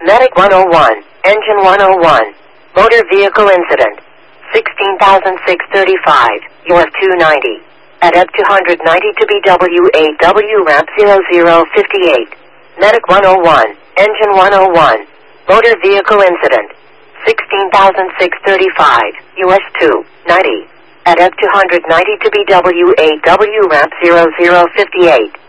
Medic 101, Engine 101, Motor Vehicle Incident, 16,635, UF 290. At up to 190 to BWAW ramp 0058. Medic 101, Engine 101, Motor Vehicle Incident, 16,635, US 290. At up to 190 to BWAW ramp 0058.